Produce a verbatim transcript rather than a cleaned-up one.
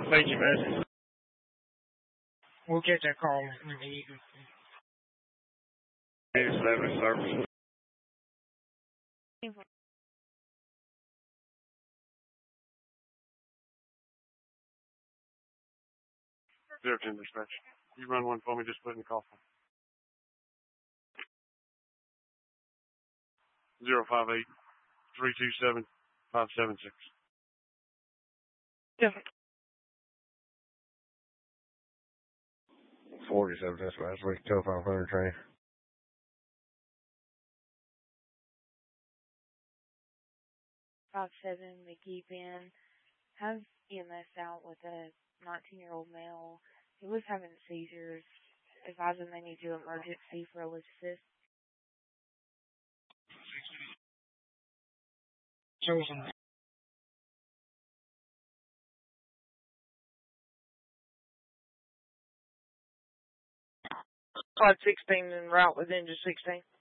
Thank you, man. We'll get that call when you Establish service. Zero ten dispatch. You run one for me, just put in the call phone. Zero five eight three two seven five seven six. Yeah. Forty-seven dispatch. Wait, telephone phone train. Five seven McGee Ben. Have E M S out with a nineteen-year-old male. He was having seizures. Advising they need to do emergency for a lift assist. chosen. Cloud sixteen en route with engine sixteen.